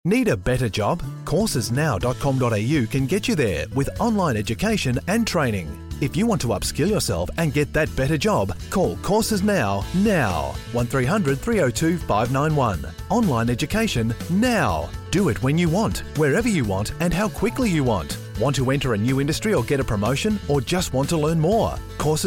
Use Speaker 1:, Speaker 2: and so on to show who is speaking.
Speaker 1: Need a better job? Coursesnow.com.au can get you there with online education and training. If you want to upskill yourself and get that better job, call Courses Now. 1300 302 591. Online education now. Do it when you want, wherever you want, and how quickly you want. Want to enter a new industry or get a promotion, or just want to learn more? Courses